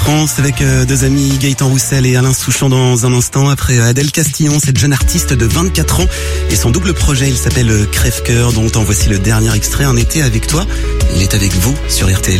France avec deux amis, Gaëtan Roussel et Alain Souchon dans un instant. Après Adèle Castillon, cette jeune artiste de 24 ans et son double projet, il s'appelle Crève-Cœur, dont en voici le dernier extrait, Un été avec toi. Il est avec vous sur RTL.